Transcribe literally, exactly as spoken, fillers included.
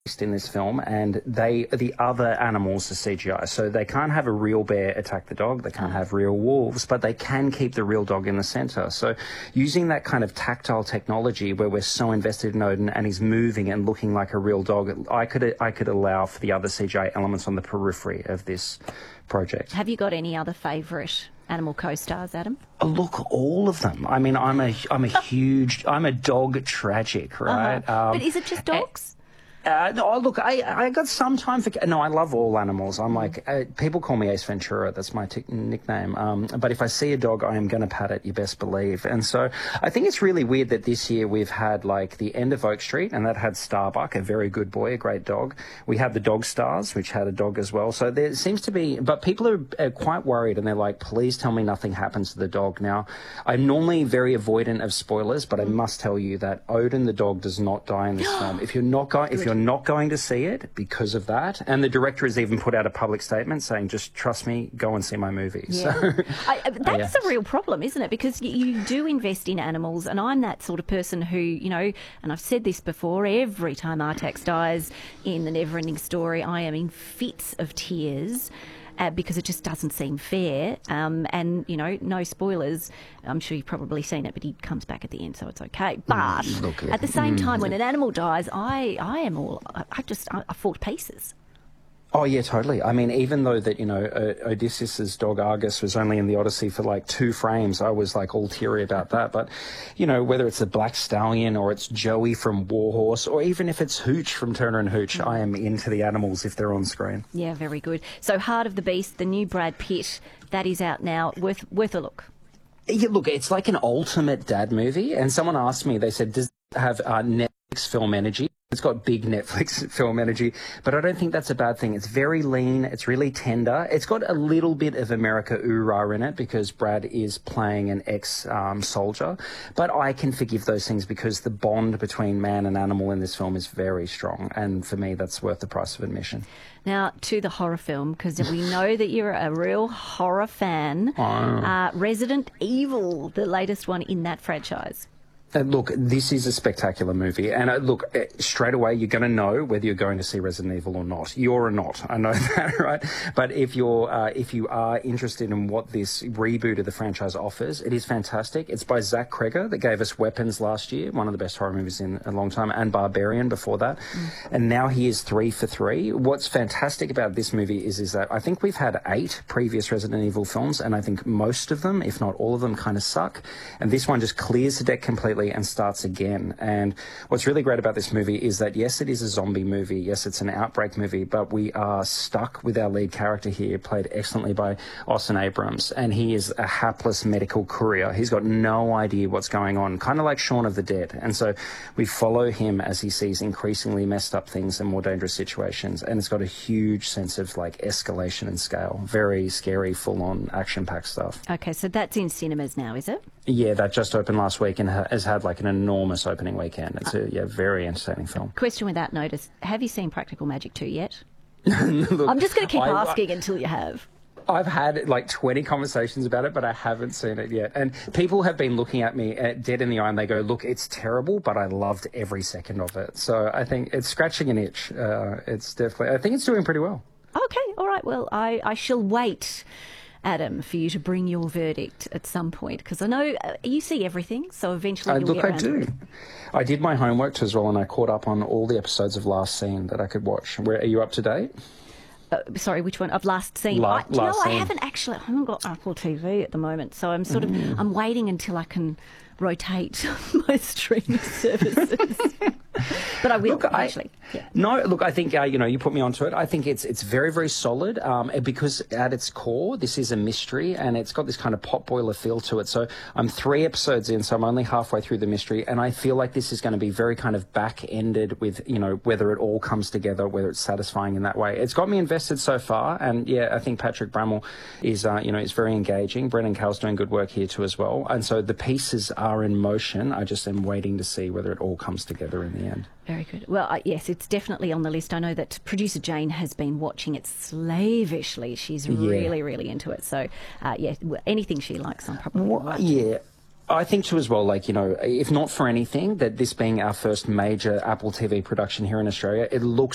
in this film, and they the other animals are C G I, so they can't have a real bear attack the dog, they can't have real wolves, but they can keep the real dog in the centre. So using that kind of tactile technology where we're so invested in Odin and he's moving and looking like a real dog, I could I could allow for the other C G I elements on the periphery of this project. Have you got any other favourite animal co-stars, Adam? Oh, look, all of them. I mean, I'm a I'm a huge I'm a dog tragic, right? Uh-huh. Um, but is it just dogs? Uh, no, look, I I got some time for... No, I love all animals. I'm like... Uh, people call me Ace Ventura. That's my t- nickname. Um, but if I see a dog, I am going to pat it, you best believe. And so I think it's really weird that this year we've had, like, the end of Oak Street, and that had Starbuck, a very good boy, a great dog. We have the Dog Stars, which had a dog as well. So there seems to be... But people are, are quite worried, and they're like, please tell me nothing happens to the dog. Now, I'm normally very avoidant of spoilers, but I must tell you that Odin the dog does not die in this film. If you're not going... If you're You're not going to see it because of that. And the director has even put out a public statement saying, just trust me, go and see my movie. Yeah. So, I, that's yeah. a real problem, isn't it? Because you, you do invest in animals, and I'm that sort of person who, you know, and I've said this before, every time Artax dies in The Neverending Story, I am in fits of tears. Uh, because it just doesn't seem fair. Um, and, you know, no spoilers. I'm sure you've probably seen it, but he comes back at the end, so it's okay. But Look, at the same time, when an animal dies, I, I am all... I, I just... I, I fall to pieces. Oh, yeah, totally. I mean, even though that, you know, uh, Odysseus's dog Argus was only in the Odyssey for like two frames, I was like all teary about that. But, you know, whether it's a Black Stallion or it's Joey from Warhorse, or even if it's Hooch from Turner and Hooch, mm. I am into the animals if they're on screen. Yeah, very good. So Heart of the Beast, the new Brad Pitt, that is out now. Worth, worth a look. Yeah, look, it's like an ultimate dad movie. And someone asked me, they said, does it have uh, Netflix film energy? It's got big Netflix film energy, but I don't think that's a bad thing. It's very lean. It's really tender. It's got a little bit of America Ooh-Rah in it because Brad is playing an ex-soldier. Um, but I can forgive those things because the bond between man and animal in this film is very strong. And for me, that's worth the price of admission. Now, to the horror film, because we know that you're a real horror fan. Oh. Uh, Resident Evil, the latest one in that franchise. Uh, look, this is a spectacular movie. And uh, look, uh, straight away, you're going to know whether you're going to see Resident Evil or not. You're or not. I know that, right? But if you're, uh, if you are interested in what this reboot of the franchise offers, it is fantastic. It's by Zach Kreger that gave us Weapons last year, one of the best horror movies in a long time, and Barbarian before that. Mm. And now he is three for three. What's fantastic about this movie is, is that I think we've had eight previous Resident Evil films, and I think most of them, if not all of them, kind of suck. And this one just clears the deck completely and starts again. And what's really great about this movie is that, yes, it is a zombie movie. Yes, it's an outbreak movie, but we are stuck with our lead character here, played excellently by Austin Abrams. And he is a hapless medical courier. He's got no idea what's going on, kind of like Shaun of the Dead. And so we follow him as he sees increasingly messed up things and more dangerous situations. And it's got a huge sense of like escalation and scale. Very scary, full-on action-packed stuff. Okay, so that's in cinemas now, is it? Yeah, that just opened last week and has had like an enormous opening weekend. It's a yeah, very entertaining film. Question without notice. Have you seen Practical Magic two yet? Look, I'm just going to keep I, asking I, until you have. I've had like twenty conversations about it, but I haven't seen it yet. And people have been looking at me uh, dead in the eye and they go, look, it's terrible, but I loved every second of it. So I think it's scratching an itch. Uh, it's definitely, I think it's doing pretty well. Okay, all right. Well, I, I shall wait, Adam, for you to bring your verdict at some point, because I know uh, you see everything, so eventually you'll uh, look, get around I do. to it. I did my homework as well, and I caught up on all the episodes of Last Scene that I could watch. Where are you up to date? Uh, sorry, which one? Of Last Scene. La- I, do you know, Last I Scene. haven't actually. I haven't got Apple T V at the moment, so I'm sort Mm. of. I'm waiting until I can rotate my streaming services. But I will, look, actually. I, yeah. No, look, I think, uh, you know, you put me onto it. I think it's it's very, very solid um, because at its core, this is a mystery and it's got this kind of potboiler feel to it. So I'm three episodes in, so I'm only halfway through the mystery, and I feel like this is going to be very kind of back-ended with, you know, whether it all comes together, whether it's satisfying in that way. It's got me invested so far, and, yeah, I think Patrick Bramall is, uh, you know, is very engaging. Brendan Cowell's doing good work here too as well. And so the pieces are in motion. I just am waiting to see whether it all comes together in the end. Very good. Well, uh, yes, it's definitely on the list. I know that producer Jane has been watching it slavishly. She's Yeah. really, really into it. So, uh, yeah, well, anything she likes, I'm probably Well, watching. yeah. I think too as well, like, you know, if not for anything, that this being our first major Apple T V production here in Australia, it looks